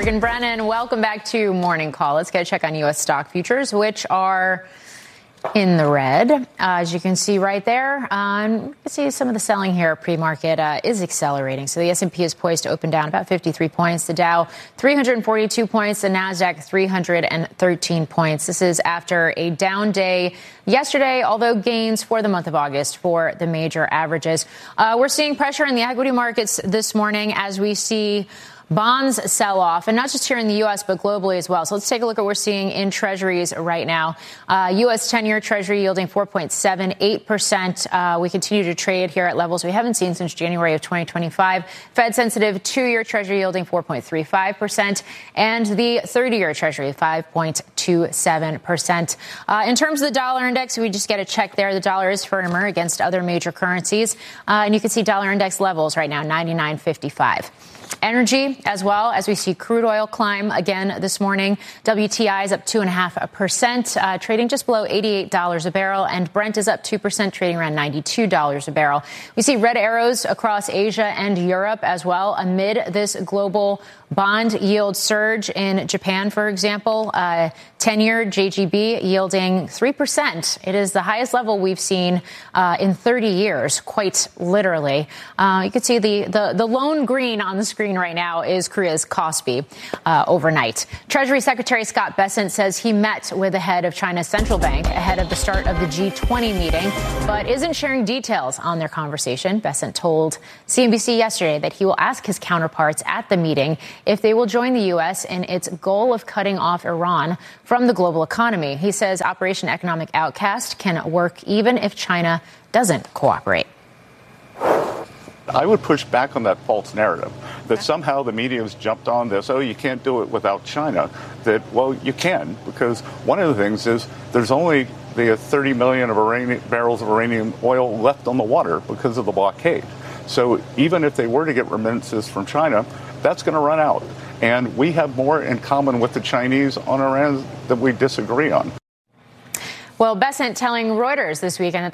Morgan Brennan. Welcome back to Morning Call. Let's get a check on U.S. stock futures, which are in the red. As you can see right there, you can see some of the selling here pre-market is accelerating. So the S&P is poised to open down about 53 points. The Dow 342 points. The Nasdaq 313 points. This is after a down day yesterday, although gains for the month of August for the major averages. We're seeing pressure in the equity markets this morning as we see bonds sell off, and not just here in the U.S., but globally as well. So let's take a look at what we're seeing in treasuries right now. U.S. 10-year treasury yielding 4.78%. We continue to trade here at levels we haven't seen since January of 2025. Fed-sensitive 2-year treasury yielding 4.35%, and the 30-year treasury 5.27%. In terms of the dollar index, we just get a check there. The dollar is firmer against other major currencies, and you can see dollar index levels right now, 99.55. Energy as well, as we see crude oil climb again this morning. WTI is up 2.5%, trading just below $88 a barrel, and Brent is up 2%, trading around $92 a barrel. We see red arrows across Asia and Europe as well amid this global bond yield surge. In Japan, for example, 10-year JGB yielding 3%. It is the highest level we've seen in 30 years, quite literally. You can see the lone green on the screen right now is Korea's Kospi overnight. Treasury Secretary Scott Bessent says he met with the head of China's central bank ahead of the start of the G20 meeting, but isn't sharing details on their conversation. Bessent told CNBC yesterday that he will ask his counterparts at the meeting if they will join the U.S. in its goal of cutting off Iran from the global economy. He says Operation Economic Outcast can work even if China doesn't cooperate. I would push back on that false narrative that somehow the media has jumped on this. Oh, you can't do it without China. That, well, you can, because one of the things is there's only the 30 million barrels of Iranian oil left on the water because of the blockade. So even if they were to get remittances from China, that's going to run out. And we have more in common with the Chinese on Iran that we disagree on. Well, Bessent telling Reuters this weekend that